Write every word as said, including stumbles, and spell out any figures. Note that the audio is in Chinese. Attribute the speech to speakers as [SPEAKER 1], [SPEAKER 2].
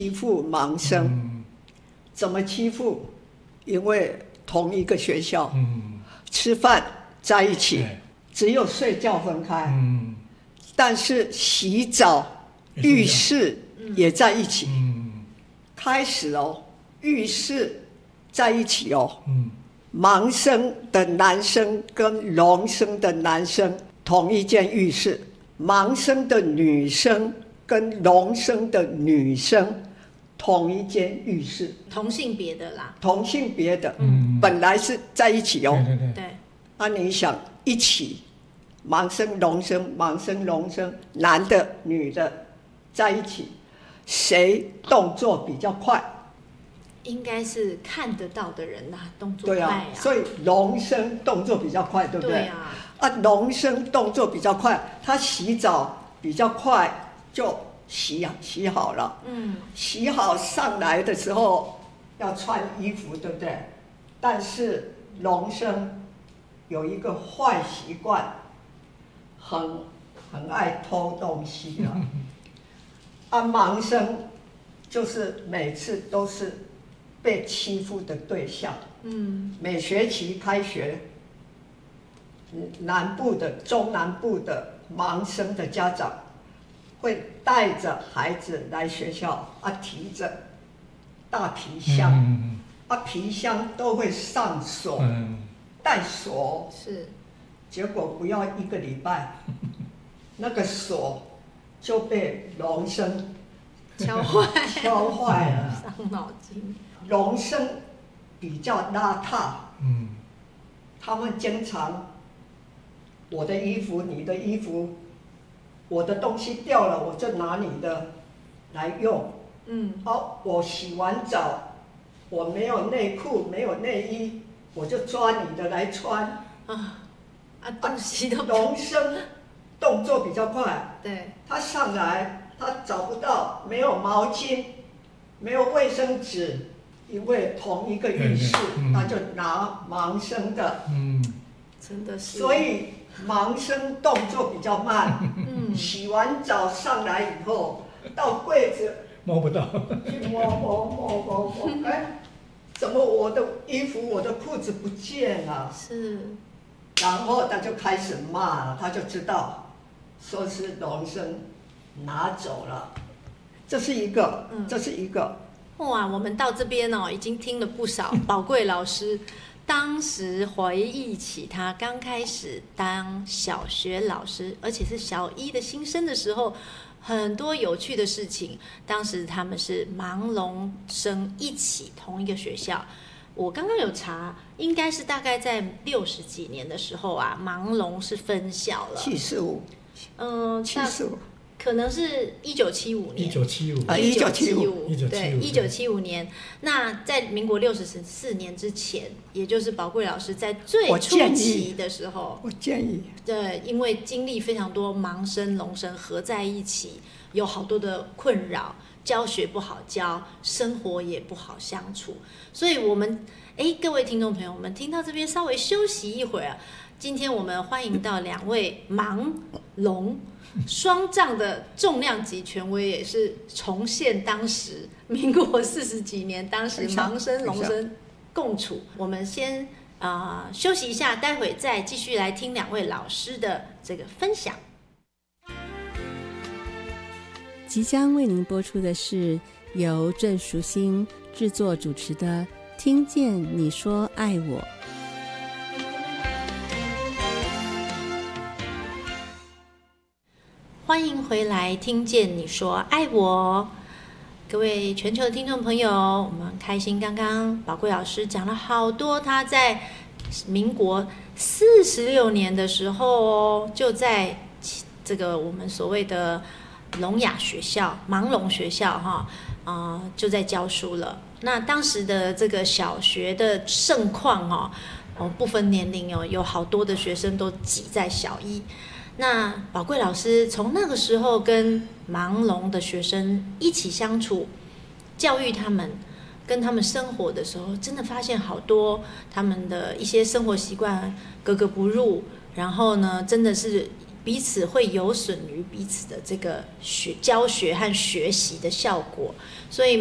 [SPEAKER 1] 欺负盲生，
[SPEAKER 2] 嗯，
[SPEAKER 1] 怎么欺负？因为同一个学校，
[SPEAKER 2] 嗯，
[SPEAKER 1] 吃饭在一起，
[SPEAKER 2] 对，
[SPEAKER 1] 只有睡觉分开，
[SPEAKER 2] 嗯，
[SPEAKER 1] 但是洗澡、
[SPEAKER 2] 也是一样
[SPEAKER 1] 浴室也在一起。
[SPEAKER 2] 嗯，
[SPEAKER 1] 开始哦，浴室在一起哦，
[SPEAKER 2] 嗯，
[SPEAKER 1] 盲生的男生跟聋生的男生同一间浴室，盲生的女生跟聋生的女生同一间浴室，
[SPEAKER 3] 同性别的啦，
[SPEAKER 1] 同性别的，
[SPEAKER 2] 嗯，
[SPEAKER 1] 本来是在一起哦。
[SPEAKER 2] 对对对，
[SPEAKER 3] 对，
[SPEAKER 1] 啊，你想一起，盲生、聋生、盲生、聋生，男的、女的在一起，谁动作比较快？
[SPEAKER 3] 应该是看得到的人呐、动作
[SPEAKER 1] 对啊
[SPEAKER 3] 快呀、，
[SPEAKER 1] 所以聋生动作比较快，对不对？
[SPEAKER 3] 对啊，
[SPEAKER 1] 啊，聋生动作比较快，他洗澡比较快，就洗洗好了。
[SPEAKER 3] 嗯，
[SPEAKER 1] 洗好上来的时候要穿衣服，对不对？但是聋生有一个坏习惯，很很爱偷东西啊。啊，盲生就是每次都是被欺负的对象。
[SPEAKER 3] 嗯，
[SPEAKER 1] 每学期开学，嗯南部的、中南部的盲生的家长会带着孩子来学校，啊，提着大皮箱，
[SPEAKER 2] 嗯
[SPEAKER 1] 啊，皮箱都会上锁，
[SPEAKER 2] 嗯，
[SPEAKER 1] 带锁，
[SPEAKER 3] 是，
[SPEAKER 1] 结果不要一个礼拜，那个锁就被聋生
[SPEAKER 3] 敲坏，
[SPEAKER 1] 敲坏了。
[SPEAKER 3] 伤脑筋，
[SPEAKER 1] 聋生比较邋遢，
[SPEAKER 2] 嗯，
[SPEAKER 1] 他们经常我的衣服、你的衣服，我的东西掉了，我就拿你的来用。
[SPEAKER 3] 嗯，
[SPEAKER 1] 好，我洗完澡，我没有内裤，没有内衣，我就抓你的来穿。
[SPEAKER 3] 啊，啊，东西都不，
[SPEAKER 1] 聋生动作比较快，
[SPEAKER 3] 对，
[SPEAKER 1] 他上来他找不到，没有毛巾，没有卫生纸，因为同一个浴室，
[SPEAKER 2] 对对嗯
[SPEAKER 1] 他就拿盲生的，
[SPEAKER 2] 嗯，
[SPEAKER 3] 真的是，
[SPEAKER 1] 所以盲生动作比较慢。
[SPEAKER 3] 嗯，
[SPEAKER 1] 洗完澡上来以后，到柜子
[SPEAKER 2] 摸不到，
[SPEAKER 1] 去摸摸摸摸摸，哎，怎么我的衣服、我的裤子不见了？
[SPEAKER 3] 是，
[SPEAKER 1] 然后他就开始骂了，他就知道说是聋生拿走了，这是一个，
[SPEAKER 3] 嗯
[SPEAKER 1] 这是一个。
[SPEAKER 3] 哇，我们到这边哦，已经听了不少宝贵老师当时回忆起他刚开始当小学老师，而且是小一的新生的时候，很多有趣的事情。当时他们是盲聋生一起同一个学校。我刚刚有查，应该是大概在六十几年的时候啊，盲聋是分校了。
[SPEAKER 1] 七十五，
[SPEAKER 3] 嗯，那
[SPEAKER 1] 七十五，
[SPEAKER 3] 可能是一九七五年。
[SPEAKER 2] 一九七五，
[SPEAKER 1] 啊
[SPEAKER 3] 一九
[SPEAKER 1] 七
[SPEAKER 3] 五，
[SPEAKER 2] 一九七五
[SPEAKER 3] 对，一九七五年。那在民国六十四年之前，也就是宝贵老师在最初
[SPEAKER 1] 我建议
[SPEAKER 3] 期的时候，
[SPEAKER 1] 我建议
[SPEAKER 3] 对，因为经历非常多盲生、聋生合在一起，有好多的困扰，教学不好教，生活也不好相处，所以我们，哎，各位听众朋友，我们听到这边稍微休息一会儿。今天我们欢迎到两位盲聋双杖的重量级权威，也是重现当时民国四十几年，当时盲生聋生共处。我们先啊、呃、休息一下，待会再继续来听两位老师的这个分享。
[SPEAKER 4] 即将为您播出的是由郑淑欣制作主持的《听见你说爱我》。
[SPEAKER 3] 欢迎回来，听见你说爱我，各位全球的听众朋友，我们开心。刚刚宝贵老师讲了好多，他在民国四十六年的时候哦，就在这个我们所谓的聋哑学校、盲聋学校哈，呃，就在教书了。那当时的这个小学的盛况哦，哦不分年龄哦，有好多的学生都挤在小一。那宝贵老师从那个时候跟盲聋的学生一起相处，教育他们，跟他们生活的时候，真的发现好多他们的一些生活习惯格格不入，然后呢，真的是彼此会有损于彼此的这个学教学和学习的效果，所以